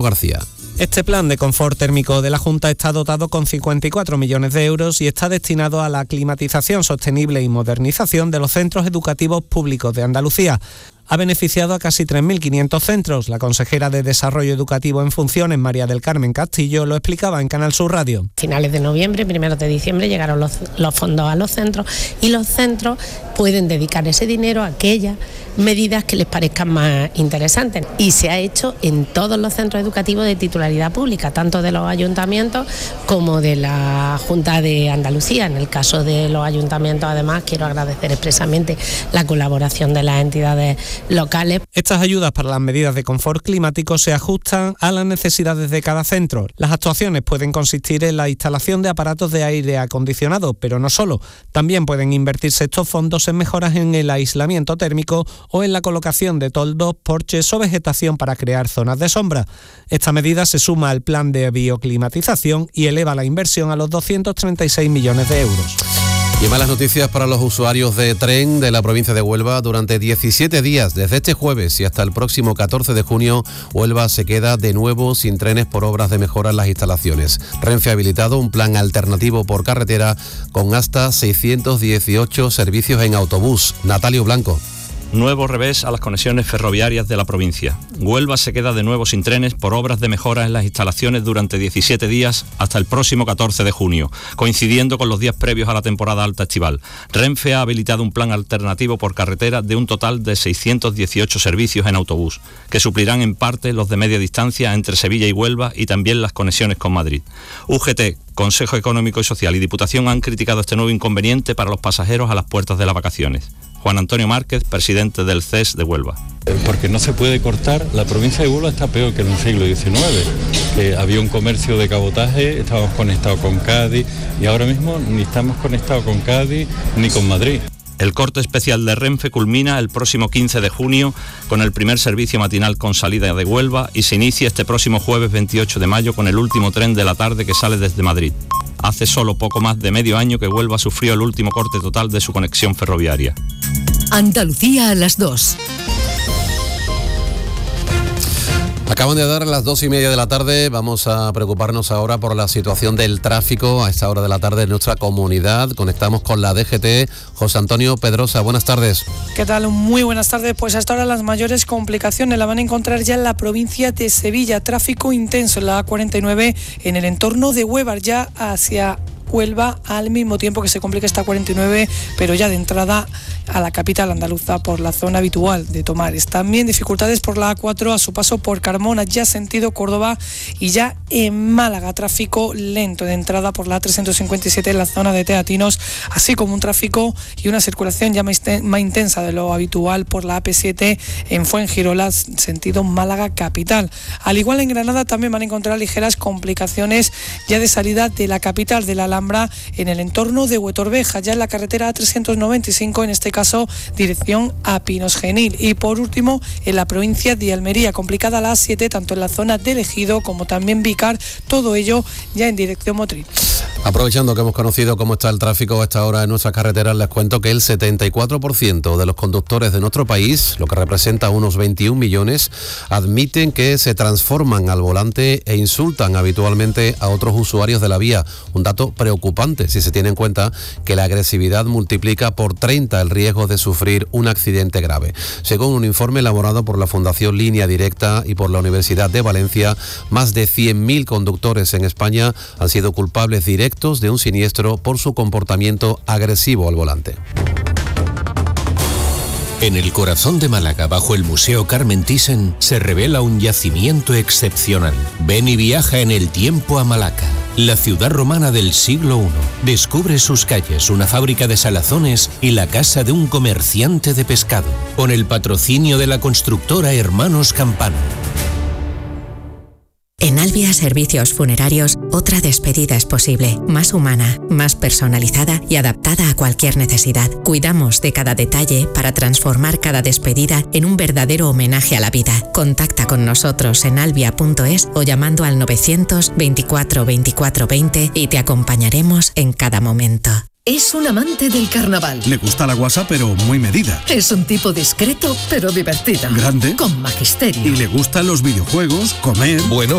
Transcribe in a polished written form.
García. Este plan de confort térmico de la Junta está dotado con 54 millones de euros y está destinado a la climatización sostenible y modernización de los centros educativos públicos de Andalucía. Ha beneficiado a casi 3.500 centros. La consejera de Desarrollo Educativo en funciones, María del Carmen Castillo, lo explicaba en Canal Sur Radio. Finales de noviembre, primeros de diciembre llegaron los fondos a los centros y los centros pueden dedicar ese dinero a aquellas medidas que les parezcan más interesantes. Y se ha hecho en todos los centros educativos de titularidad pública, tanto de los ayuntamientos como de la Junta de Andalucía. En el caso de los ayuntamientos, además, quiero agradecer expresamente la colaboración de las entidades locales. Estas ayudas para las medidas de confort climático se ajustan a las necesidades de cada centro. Las actuaciones pueden consistir en la instalación de aparatos de aire acondicionado, pero no solo. También pueden invertirse estos fondos en mejoras en el aislamiento térmico o en la colocación de toldos, porches o vegetación para crear zonas de sombra. Esta medida se suma al plan de bioclimatización y eleva la inversión a los 236 millones de euros. Y malas noticias para los usuarios de tren de la provincia de Huelva. Durante 17 días, desde este jueves y hasta el próximo 14 de junio, Huelva se queda de nuevo sin trenes por obras de mejora en las instalaciones. Renfe ha habilitado un plan alternativo por carretera con hasta 618 servicios en autobús. Natalio Blanco. Nuevo revés a las conexiones ferroviarias de la provincia. Huelva se queda de nuevo sin trenes por obras de mejora en las instalaciones durante 17 días hasta el próximo 14 de junio, coincidiendo con los días previos a la temporada alta estival. Renfe ha habilitado un plan alternativo por carretera de un total de 618 servicios en autobús, que suplirán en parte los de media distancia entre Sevilla y Huelva y también las conexiones con Madrid. UGT, Consejo Económico y Social y Diputación han criticado este nuevo inconveniente para los pasajeros a las puertas de las vacaciones. Juan Antonio Márquez, presidente del CES de Huelva. Porque no se puede cortar, la provincia de Huelva está peor que en el siglo XIX, que había un comercio de cabotaje, estábamos conectados con Cádiz y ahora mismo ni estamos conectados con Cádiz ni con Madrid. El corte especial de Renfe culmina el próximo 15 de junio con el primer servicio matinal con salida de Huelva y se inicia este próximo jueves 28 de mayo con el último tren de la tarde que sale desde Madrid. Hace solo poco más de medio año que Huelva sufrió el último corte total de su conexión ferroviaria. Andalucía a las 2. Acaban de dar las 2:30 de la tarde. Vamos a preocuparnos ahora por la situación del tráfico a esta hora de la tarde en nuestra comunidad. Conectamos con la DGT. José Antonio Pedrosa, buenas tardes. ¿Qué tal? Muy buenas tardes. Pues hasta ahora las mayores complicaciones la van a encontrar ya en la provincia de Sevilla. Tráfico intenso en la A49 en el entorno de Huevar, ya hacia Huelva, al mismo tiempo que se complica esta 49, pero ya de entrada a la capital andaluza por la zona habitual de Tomares. También dificultades por la A4 a su paso por Carmona, ya sentido Córdoba, y ya en Málaga tráfico lento de entrada por la A357 en la zona de Teatinos, así como un tráfico y una circulación ya más intensa de lo habitual por la AP7 en Fuengirola, sentido Málaga capital. Al igual en Granada también van a encontrar ligeras complicaciones ya de salida de la capital de la Alhambra en el entorno de Huetorveja, ya en la carretera A395, en este caso dirección a Pinos Genil. Y por último, en la provincia de Almería, complicada la A7, tanto en la zona de Ejido como también Vícar, todo ello ya en dirección Motril. Aprovechando que hemos conocido cómo está el tráfico a esta hora en nuestras carreteras, les cuento que el 74% de los conductores de nuestro país, lo que representa unos 21 millones, admiten que se transforman al volante e insultan habitualmente a otros usuarios de la vía. Un dato preocupante si se tiene en cuenta que la agresividad multiplica por 30 el riesgo de sufrir un accidente grave. Según un informe elaborado por la Fundación Línea Directa y por la Universidad de Valencia, más de 100.000 conductores en España han sido culpables directos de un siniestro por su comportamiento agresivo al volante. En el corazón de Málaga, bajo el Museo Carmen Thyssen, se revela un yacimiento excepcional. Ven y viaja en el tiempo a Malaca, la ciudad romana del siglo I. Descubre sus calles, una fábrica de salazones y la casa de un comerciante de pescado, con el patrocinio de la constructora Hermanos Campano. En Albia Servicios Funerarios, otra despedida es posible, más humana, más personalizada y adaptada a cualquier necesidad. Cuidamos de cada detalle para transformar cada despedida en un verdadero homenaje a la vida. Contacta con nosotros en albia.es o llamando al 924 24 20 y te acompañaremos en cada momento. Es un amante del carnaval. Le gusta la guasa, pero muy medida. Es un tipo discreto, pero divertido. Grande. Con magisterio. Y le gustan los videojuegos, comer. Bueno,